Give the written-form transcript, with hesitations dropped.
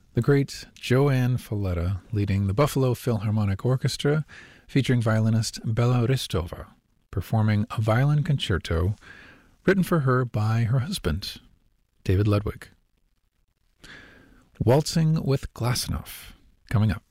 The great Joanne Falletta leading the Buffalo Philharmonic Orchestra, featuring violinist Bela Ristova, performing a violin concerto written for her by her husband, David Ludwig. Waltzing with Glassenough, coming up.